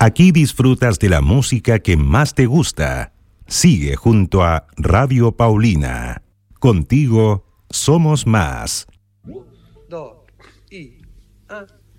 Aquí disfrutas de la música que más te gusta. Sigue junto a Radio Paulina. Contigo somos más. 2 y 1.